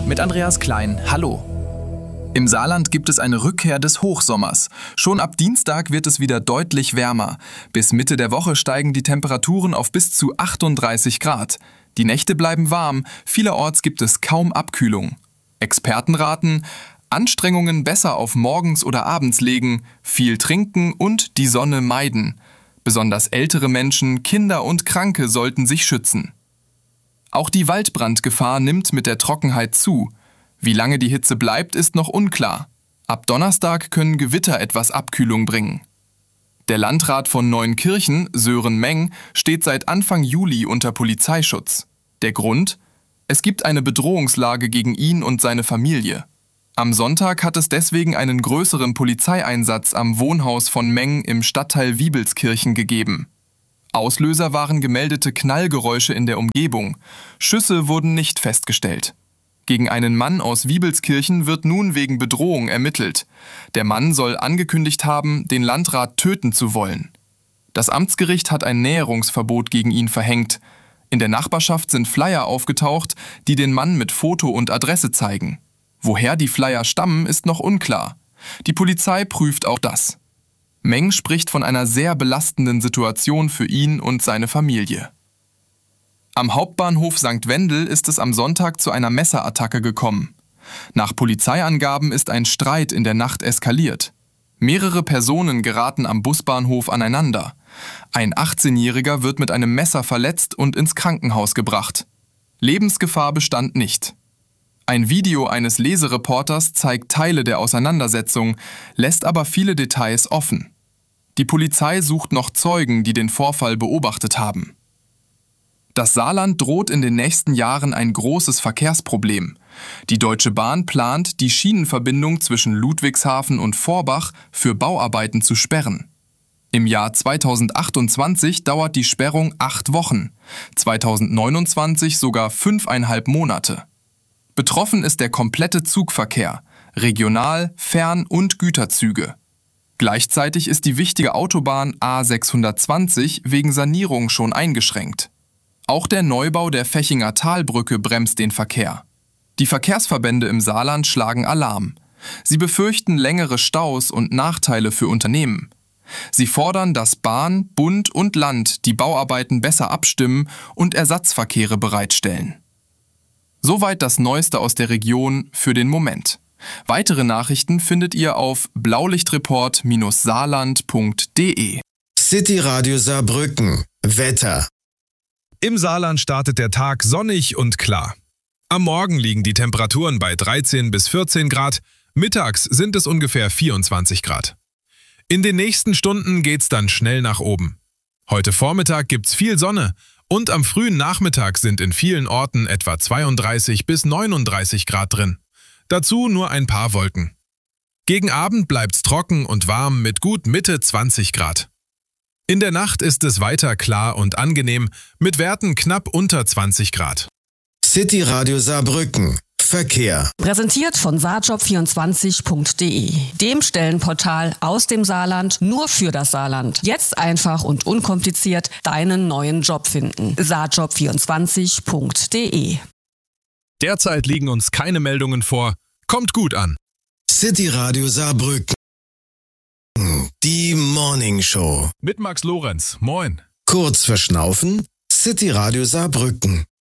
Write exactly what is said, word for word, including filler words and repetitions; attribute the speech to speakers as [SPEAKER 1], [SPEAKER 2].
[SPEAKER 1] mit Andreas Klein. Hallo. Im Saarland gibt es eine Rückkehr des Hochsommers. Schon ab Dienstag wird es wieder deutlich wärmer. Bis Mitte der Woche steigen die Temperaturen auf bis zu achtunddreißig Grad. Die Nächte bleiben warm, vielerorts gibt es kaum Abkühlung. Experten raten, Anstrengungen besser auf morgens oder abends legen, viel trinken und die Sonne meiden. Besonders ältere Menschen, Kinder und Kranke sollten sich schützen. Auch die Waldbrandgefahr nimmt mit der Trockenheit zu. Wie lange die Hitze bleibt, ist noch unklar. Ab Donnerstag können Gewitter etwas Abkühlung bringen. Der Landrat von Neunkirchen, Sören Meng, steht seit Anfang Juli unter Polizeischutz. Der Grund? Es gibt eine Bedrohungslage gegen ihn und seine Familie. Am Sonntag hat es deswegen einen größeren Polizeieinsatz am Wohnhaus von Meng im Stadtteil Wiebelskirchen gegeben. Auslöser waren gemeldete Knallgeräusche in der Umgebung. Schüsse wurden nicht festgestellt. Gegen einen Mann aus Wiebelskirchen wird nun wegen Bedrohung ermittelt. Der Mann soll angekündigt haben, den Landrat töten zu wollen. Das Amtsgericht hat ein Näherungsverbot gegen ihn verhängt. In der Nachbarschaft sind Flyer aufgetaucht, die den Mann mit Foto und Adresse zeigen. Woher die Flyer stammen, ist noch unklar. Die Polizei prüft auch das. Meng spricht von einer sehr belastenden Situation für ihn und seine Familie. Am Hauptbahnhof Sankt Wendel ist es am Sonntag zu einer Messerattacke gekommen. Nach Polizeiangaben ist ein Streit in der Nacht eskaliert. Mehrere Personen geraten am Busbahnhof aneinander. Ein achtzehnjähriger wird mit einem Messer verletzt und ins Krankenhaus gebracht. Lebensgefahr bestand nicht. Ein Video eines Lesereporters zeigt Teile der Auseinandersetzung, lässt aber viele Details offen. Die Polizei sucht noch Zeugen, die den Vorfall beobachtet haben. Das Saarland droht in den nächsten Jahren ein großes Verkehrsproblem. Die Deutsche Bahn plant, die Schienenverbindung zwischen Ludwigshafen und Vorbach für Bauarbeiten zu sperren. Im Jahr zweitausendachtundzwanzig dauert die Sperrung acht Wochen, zweitausendneunundzwanzig sogar fünfeinhalb Monate. Betroffen ist der komplette Zugverkehr, Regional-, Fern- und Güterzüge. Gleichzeitig ist die wichtige Autobahn A sechshundertzwanzig wegen Sanierung schon eingeschränkt. Auch der Neubau der Fechinger Talbrücke bremst den Verkehr. Die Verkehrsverbände im Saarland schlagen Alarm. Sie befürchten längere Staus und Nachteile für Unternehmen. Sie fordern, dass Bahn, Bund und Land die Bauarbeiten besser abstimmen und Ersatzverkehre bereitstellen. Soweit das Neueste aus der Region für den Moment. Weitere Nachrichten findet ihr auf blaulichtreport Bindestrich saarland Punkt de.
[SPEAKER 2] City Radio Saarbrücken. Wetter.
[SPEAKER 3] Im Saarland startet der Tag sonnig und klar. Am Morgen liegen die Temperaturen bei dreizehn bis vierzehn Grad, mittags sind es ungefähr vierundzwanzig Grad. In den nächsten Stunden geht's dann schnell nach oben. Heute Vormittag gibt's viel Sonne und am frühen Nachmittag sind in vielen Orten etwa zweiunddreißig bis neununddreißig Grad drin. Dazu nur ein paar Wolken. Gegen Abend bleibt's trocken und warm mit gut Mitte zwanzig Grad. In der Nacht ist es weiter klar und angenehm, mit Werten knapp unter zwanzig Grad.
[SPEAKER 2] City Radio Saarbrücken. Verkehr.
[SPEAKER 4] Präsentiert von saarjob vierundzwanzig Punkt de, dem Stellenportal aus dem Saarland nur für das Saarland. Jetzt einfach und unkompliziert deinen neuen Job finden. saarjob vierundzwanzig Punkt de.
[SPEAKER 3] Derzeit liegen uns keine Meldungen vor. Kommt gut an.
[SPEAKER 2] City Radio Saarbrücken. Die Morning Show.
[SPEAKER 3] Mit Max Lorenz. Moin.
[SPEAKER 2] Kurz verschnaufen. City Radio Saarbrücken.